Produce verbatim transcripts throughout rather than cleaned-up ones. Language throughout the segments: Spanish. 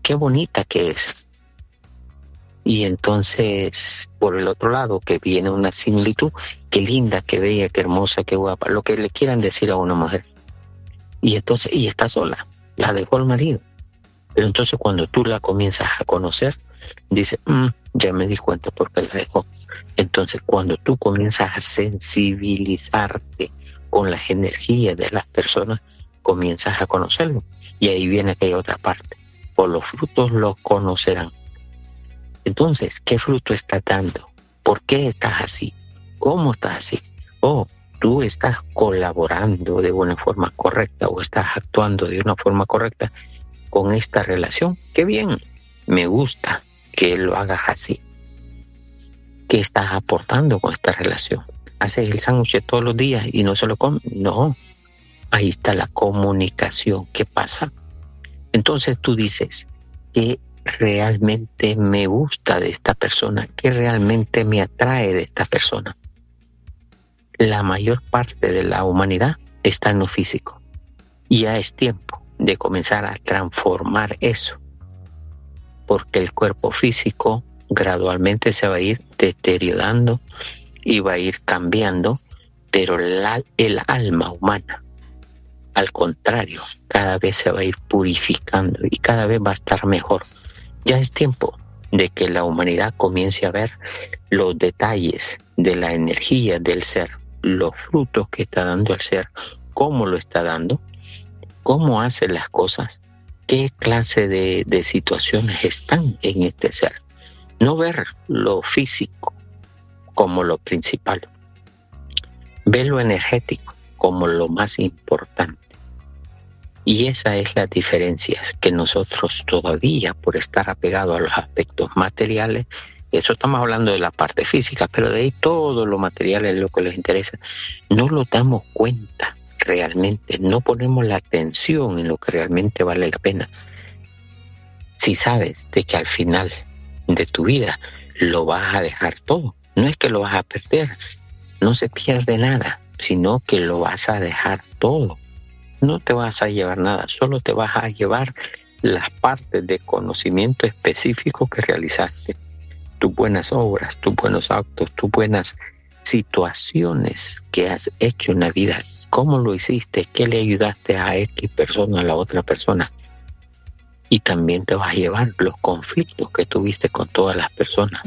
qué bonita que es. Y entonces, por el otro lado, que viene una similitud, qué linda, qué bella, qué hermosa, qué guapa, lo que le quieran decir a una mujer. Y entonces, y está sola, la dejó el marido. Pero entonces cuando tú la comienzas a conocer, dices, mm, ya me di cuenta por qué la dejó. Entonces cuando tú comienzas a sensibilizarte con las energías de las personas, comienzas a conocerlo. Y ahí viene aquella otra parte. Por los frutos los conocerán. Entonces, ¿qué fruto estás dando? ¿Por qué estás así? ¿Cómo estás así? Oh, tú estás colaborando de una forma correcta o estás actuando de una forma correcta con esta relación. ¡Qué bien! Me gusta que lo hagas así. ¿Qué estás aportando con esta relación? ¿Haces el sándwich todos los días y no se lo comes? No. Ahí está la comunicación. ¿Qué pasa? Entonces tú dices, ¿qué realmente me gusta de esta persona? ¿Qué realmente me atrae de esta persona? La mayor parte de la humanidad está en lo físico. Y ya es tiempo de comenzar a transformar eso. Porque el cuerpo físico gradualmente se va a ir deteriorando y va a ir cambiando, pero la, el alma humana, al contrario, cada vez se va a ir purificando y cada vez va a estar mejor. Ya es tiempo de que la humanidad comience a ver los detalles de la energía del ser, los frutos que está dando el ser, cómo lo está dando, cómo hace las cosas, qué clase de, de situaciones están en este ser. No ver lo físico como lo principal, ver lo energético como lo más importante. Y esa es la diferencia que nosotros todavía, por estar apegados a los aspectos materiales, eso estamos hablando de la parte física, pero de ahí todo lo material es lo que les interesa, no lo damos cuenta realmente, no ponemos la atención en lo que realmente vale la pena. Si sabes de que al final de tu vida lo vas a dejar todo, no es que lo vas a perder, no se pierde nada, sino que lo vas a dejar todo. No te vas a llevar nada, solo te vas a llevar las partes de conocimiento específico que realizaste, tus buenas obras, tus buenos actos, tus buenas situaciones que has hecho en la vida, cómo lo hiciste, qué le ayudaste a X persona, a la otra persona. Y también te vas a llevar los conflictos que tuviste con todas las personas.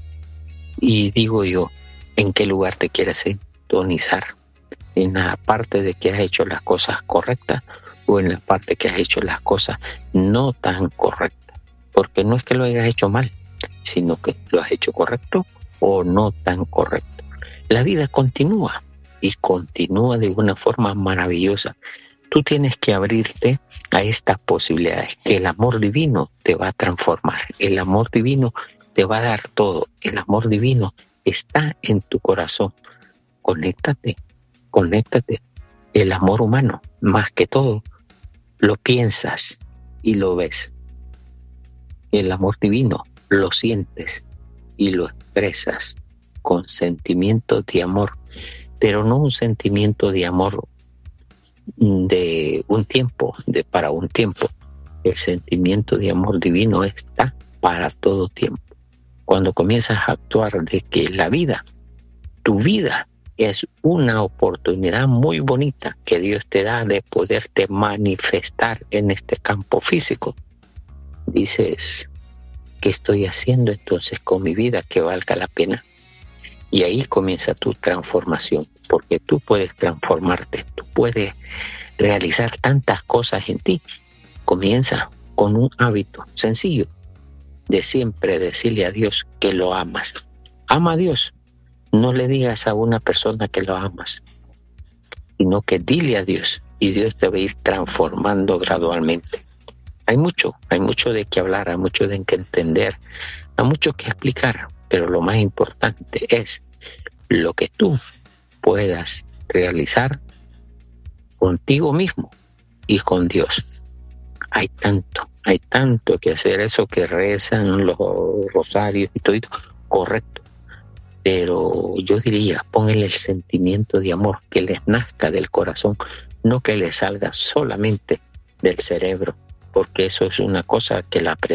Y digo yo, ¿en qué lugar te quieres sintonizar? ¿En la parte de que has hecho las cosas correctas o en la parte que has hecho las cosas no tan correctas? Porque no es que lo hayas hecho mal, sino que lo has hecho correcto o no tan correcto. La vida continúa y continúa de una forma maravillosa. Tú tienes que abrirte a estas posibilidades, que el amor divino te va a transformar, el amor divino te va a dar todo, el amor divino está en tu corazón. Conéctate, conéctate. El amor humano, más que todo, lo piensas y lo ves. El amor divino lo sientes y lo expresas con sentimientos de amor, pero no un sentimiento de amor de un tiempo, de para un tiempo. El sentimiento de amor divino está para todo tiempo. Cuando comienzas a actuar de que la vida, tu vida, es una oportunidad muy bonita que Dios te da de poderte manifestar en este campo físico. Dices, ¿qué estoy haciendo entonces con mi vida que valga la pena? Y ahí comienza tu transformación, porque tú puedes transformarte, tú puedes realizar tantas cosas en ti. Comienza con un hábito sencillo de siempre decirle a Dios que lo amas. Ama a Dios. No le digas a una persona que lo amas, sino que dile a Dios y Dios te va a ir transformando gradualmente. Hay mucho, hay mucho de qué hablar, hay mucho de qué entender, hay mucho que explicar, pero lo más importante es lo que tú puedas realizar contigo mismo y con Dios. Hay tanto, hay tanto que hacer, eso que rezan los rosarios y todo, correcto. Pero yo diría, pónganle el sentimiento de amor que les nazca del corazón, no que les salga solamente del cerebro, porque eso es una cosa que la